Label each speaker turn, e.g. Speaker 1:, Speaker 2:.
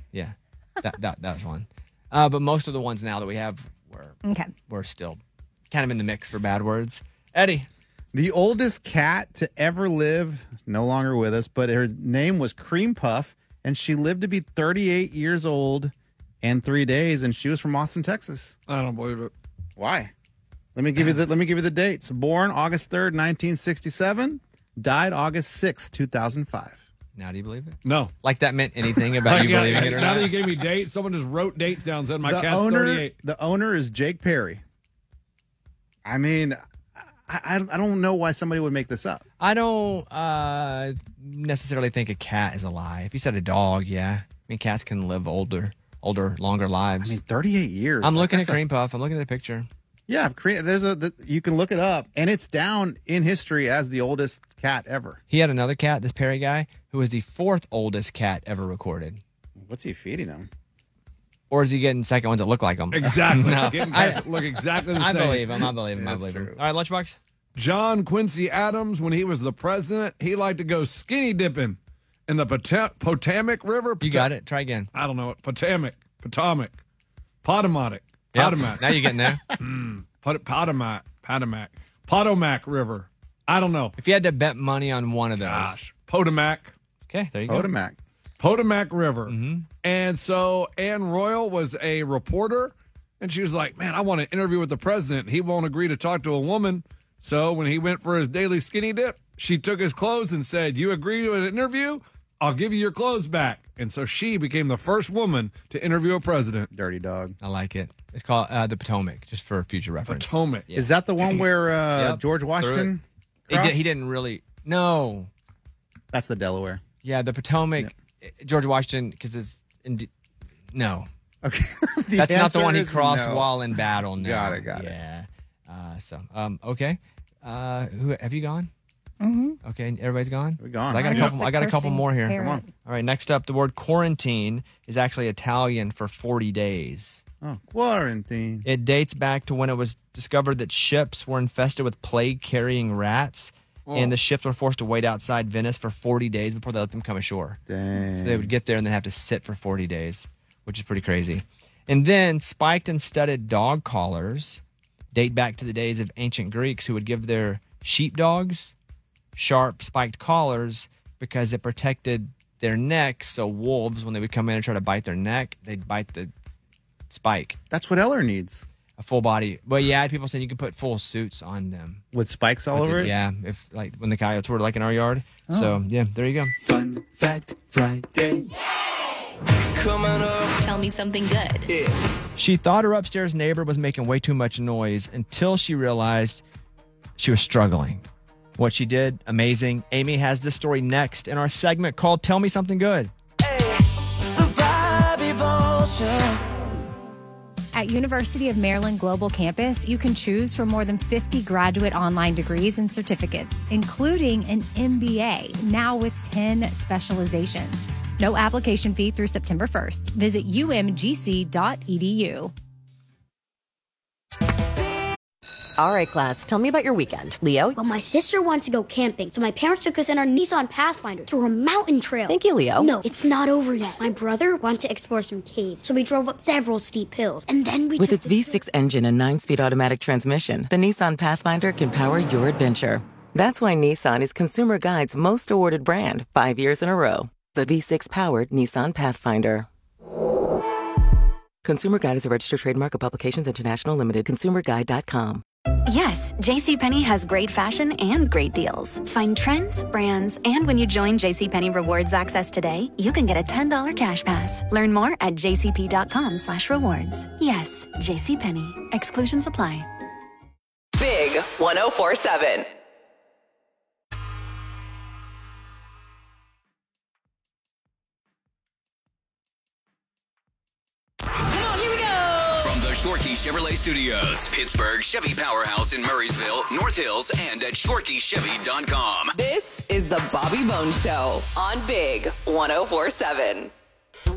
Speaker 1: Yeah. That was one. But most of the ones now that we have were still kind of in the mix for bad words. Eddie.
Speaker 2: The oldest cat to ever live, no longer with us, but her name was Cream Puff, and she lived to be 38 years old and 3 days, and she was from Austin, Texas.
Speaker 3: I don't believe it.
Speaker 2: Why? Let me give you the dates. Born August 3rd, 1967, died August 6th, 2005.
Speaker 1: Now do you believe it?
Speaker 3: No.
Speaker 1: Like that meant anything about you believing it or
Speaker 3: now
Speaker 1: not?
Speaker 3: that you gave me dates, someone just wrote dates down and said my
Speaker 2: The
Speaker 3: cat's
Speaker 2: owner,
Speaker 3: 38.
Speaker 2: The owner is Jake Perry. I mean, I don't know why somebody would make this up.
Speaker 1: I don't necessarily think a cat is a lie. If you said a dog, yeah. I mean, cats can live older, longer lives.
Speaker 2: I mean, 38 years.
Speaker 1: I'm looking at Cream Puff. I'm looking at a picture.
Speaker 2: Yeah, you can look it up, and it's down in history as the oldest cat ever.
Speaker 1: He had another cat, this Perry guy, who was the 4th oldest cat ever recorded.
Speaker 2: What's he feeding him?
Speaker 1: Or is he getting second ones that look like him?
Speaker 3: Exactly.
Speaker 1: No.
Speaker 3: Getting cats that look exactly the
Speaker 1: I
Speaker 3: same.
Speaker 1: believe him. I believe him.
Speaker 2: All
Speaker 1: right, Lunchbox.
Speaker 3: John Quincy Adams, when he was the president, he liked to go skinny dipping in the Potomac River.
Speaker 1: You got it. Try again.
Speaker 3: I don't know what. Potomac. Potomac. Yep. Potomac.
Speaker 1: Now you're getting there.
Speaker 3: Potomac River. I don't know.
Speaker 1: If you had to bet money on one of those.
Speaker 3: Gosh. Potomac.
Speaker 1: Okay, there you go.
Speaker 3: Potomac River.
Speaker 1: Mm-hmm.
Speaker 3: And so Ann Royal was a reporter, and she was like, man, I want to interview with the president. He won't agree to talk to a woman. So when he went for his daily skinny dip, she took his clothes and said, you agree to an interview? I'll give you your clothes back. And so she became the first woman to interview a president.
Speaker 2: Dirty dog.
Speaker 1: I like it. It's called the Potomac, just for future reference.
Speaker 3: Potomac.
Speaker 2: Yeah. Is that the one where George Washington crossed?
Speaker 1: He didn't really. No.
Speaker 2: That's the Delaware.
Speaker 1: Yeah, the Potomac, George Washington, because it's. No.
Speaker 2: Okay.
Speaker 1: That's not the one he crossed while in battle. No.
Speaker 2: Got it.
Speaker 1: Yeah. Okay. Who have you gone?
Speaker 4: Mm-hmm.
Speaker 1: Okay, everybody's gone?
Speaker 2: We're gone.
Speaker 1: I got a couple more here.
Speaker 4: Parrot.
Speaker 1: Come on. All right, next up, the word quarantine is actually Italian for 40 days.
Speaker 2: Oh, quarantine.
Speaker 1: It dates back to when it was discovered that ships were infested with plague-carrying rats, and the ships were forced to wait outside Venice for 40 days before they let them come ashore.
Speaker 2: Dang.
Speaker 1: So they would get there and then have to sit for 40 days, which is pretty crazy. And then spiked and studded dog collars date back to the days of ancient Greeks who would give their sheepdogs sharp spiked collars because it protected their necks. So wolves, when they would come in and try to bite their neck, they'd bite the spike.
Speaker 2: That's what Eller needs.
Speaker 1: A full body. Well, yeah, people saying you can put full suits on them.
Speaker 2: With spikes all over it?
Speaker 1: Yeah, if like when the coyotes were like in our yard. Oh. So, yeah, there you go.
Speaker 5: Fun Fact Friday. Coming up.
Speaker 6: Tell me something good.
Speaker 5: Yeah.
Speaker 1: She thought her upstairs neighbor was making way too much noise until she realized she was struggling. What she did, amazing. Amy has this story next in our segment called Tell Me Something Good.
Speaker 5: The Bobby Bones Show.
Speaker 4: At University of Maryland Global Campus, you can choose from more than 50 graduate online degrees and certificates, including an MBA, now with 10 specializations. No application fee through September 1st. Visit umgc.edu.
Speaker 7: All right, class, tell me about your weekend. Leo?
Speaker 8: Well, my sister wants to go camping, so my parents took us in our Nissan Pathfinder through a mountain trail.
Speaker 7: Thank you, Leo.
Speaker 8: No, it's not over yet. My brother wanted to explore some caves, so we drove up several steep hills, and then we
Speaker 9: With its V6 engine and 9-speed automatic transmission, the Nissan Pathfinder can power your adventure. That's why Nissan is Consumer Guide's most awarded brand 5 years in a row. The V6-powered Nissan Pathfinder. Consumer Guide is a registered trademark of Publications International Limited. ConsumerGuide.com.
Speaker 10: Yes, JCPenney has great fashion and great deals. Find trends, brands, and when you join JCPenney Rewards Access today, you can get a $10 cash pass. Learn more at jcp.com/rewards. Yes, JCPenney. Exclusions apply.
Speaker 11: Big 104.7.
Speaker 12: Shorkey Chevrolet Studios, Pittsburgh Chevy Powerhouse in Murraysville, North Hills, and at ShorkeyChevy.com.
Speaker 11: This is the Bobby Bones Show on Big 104.7.